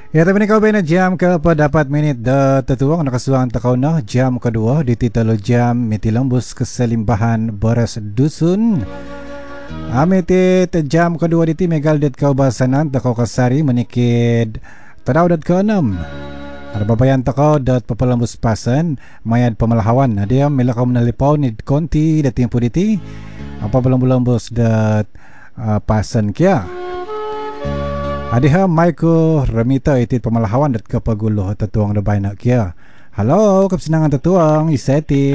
Ya, tapi ni kau na jam ke dapat minit dah tertuang nakasuang takau na jam kedua di titalo jam mitilambus keselimbahan beras dusun. Amitit jam kedua di megal det kau basanan takau kasari menikid tadaw dat ke enam. Ada babayan takau dat papalambus pasan mayad pemalahawan. Dia milakau menalipaw ni konti dat tempo diti apa belambus dat pasan kia. Adiha Maiko Ramita itit pemalahawan dat kapaguluh tatuang da bayna kia. Halo, kapsinangan tatuang Iseti.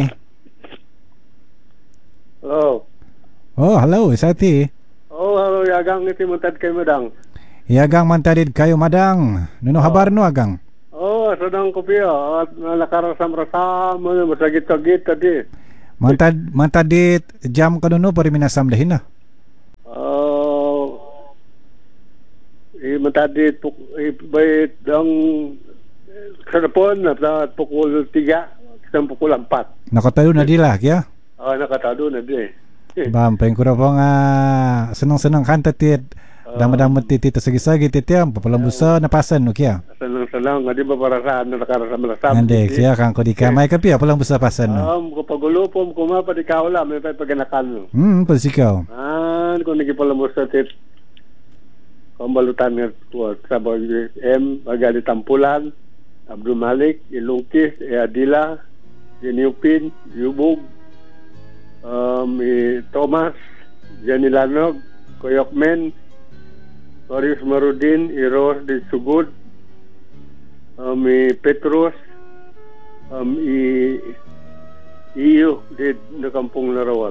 Halo. Oh, halo Iseti. Oh, halo Yagang iti mantad kay Madang. Yagang mantadid kayo Madang. Nuno habar no Agang? Oh, sadang ko piya at nakarasam-rasam masagit-sagit tadi. Mantadid jam kanuno pari minasam dahin na. Mantadid bayit ang karapon na pukul 3 isang pukul 4. Nakatalo na dila kya? Nakatado na di. Bampeng ko ra po nga senang-senang kanta tit. Dama-dama titit sagi-sagi titiam papalambusa napasan no kya. Senang-senang di ba para saan na nakarasam-rasam. Ande kya kang ko di ka may kapia palambusa pasan no. Kapagulo po kuma pa di kaula may paganakan no. Pasikaw. Kung nagipalamusta tit pambalutan nga tuwa sa M, Magali Tampulan, Abdul Malik, Ilungkis, Adila, Yuniupin, Yubog, Thomas, Jenny Lanog, Koyokmen, Marius Marudin, Iros de Sugod, Petrus, Iyo di Kampung Narawat.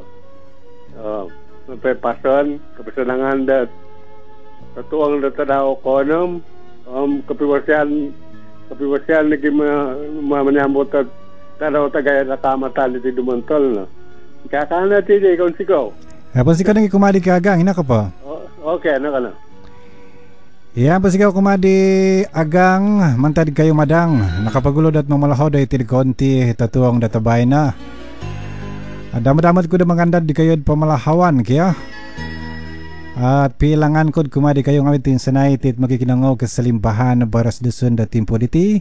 Pasan, kapasanangan dat Tatuang datadaw ko nam kapiwasyan lagi menyambut tadaw tagay na kamatan iti dumantol na. Kakana tidi ikaw sikaw. Apa sikaw nang kumadi ka Agang ina ka pa? Okay, ano ka na? Iya, pa sikaw kumadi Agang mantad kayo Madang. Nakapagulo dat mamalahaw da iti konti tatuang databay na. Damat-damat ko da mangandad di kayo pamalahawan kaya. At pilangan ko kumadi kayo ngamitin sanay tit makikinangaw kasalimbahan baras dusun da timpo diti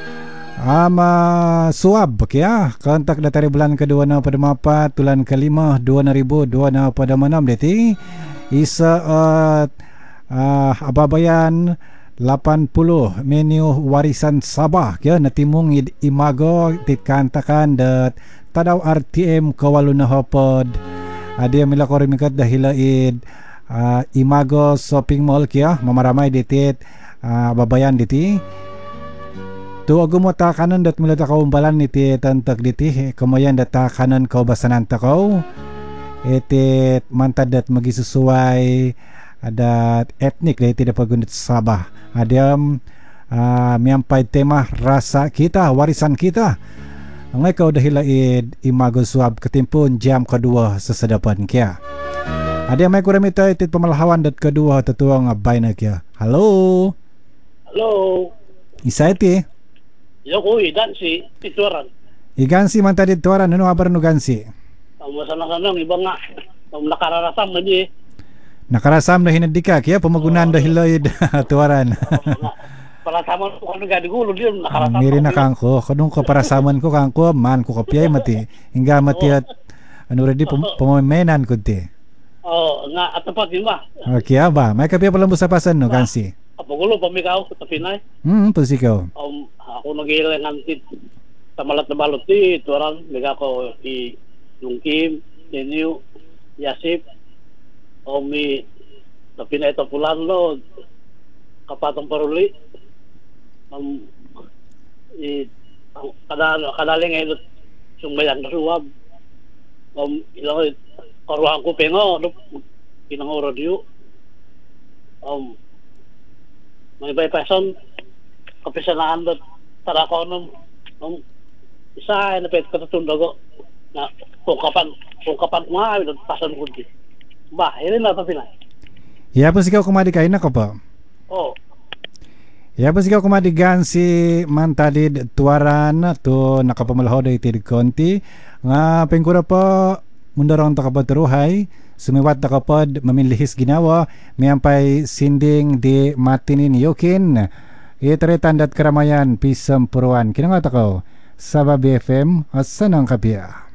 suab kaya kontak da tari bulan kedua na padamapat tulan kelima 2002 na padamanam diti isa at ababayan 80 menu warisan Sabah kaya natimong imago tit kantakan dat tadaw RTM kawalo na hopod adia mila ko rimikat dahilaid Imago shopping mall kya mamaramay ditit babayan diti tuwago mo ta kanan dat mula ta kaumbalan niti tantak diti kamayan data kanan kau basanan ta kau etit mantad dat magisusuway adat etnik diti da pagundit Sabah adiam miampay tema rasa kita warisan kita ang ikaw dahilaid Imago suab katimpun jam kedua sesadapan kya. Ada may kuramita itit pamalahawan dat kedua tatuang abay na kya. Halo. Hello. Isa iti. Yo ko Gansi tituaran. Igansi man tadi tuaran ano abar no Gansi. Ang masanang iba nga nakararasam na di. Nakarasam na hinadika kya pamagunan dahil tuaran. Para saman ko ano gadi gulo di nakarasam. Miri na kangko kanung ko para saman ko kangko man ko kapiyay mati. Hingga mati at ano ready pamamenan ko ti. Nga at tapat yun ba? Okay ba? May kapya palang busapasan no, Gansi? Apagulo, pamikaw sa Pinay. Pasikaw. Ako nag-iilangan sa malat na balot di, tuwarang liga ko yung Kim, Yenyu, Yasip, may sa Pinay Tapulan lo, Kapatong Paruli, kadaling ay sumbayang kasuwab, ilang karuhan ko pengo pinang radio may bypasson kapisanaan dat tara ko nung isa na pet katutundago na pungkapan nga pasan ko di ba hindi na Pinay. Ya pa sikaw kumadi kain na ko pa. Ya pa sikaw kumadi Gansi mantadid tuaran to nakapamalahaw da itid konti nga pengkura pa mundarang takapaturuhay sumiwat takapod mamilihis ginawa miyampay sinding di matinin yokin Itari tandat keramaian pisem puruan. Kinangat ako sa BFM at sanang kapia.